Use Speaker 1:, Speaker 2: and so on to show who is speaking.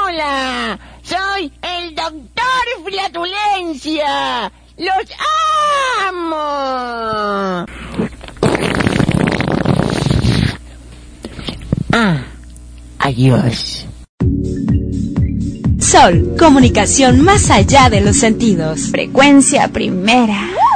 Speaker 1: Hola, soy el doctor Flatulencia. ¡Los amo! Adiós.
Speaker 2: Sol, comunicación más allá de los sentidos.
Speaker 3: Frecuencia primera.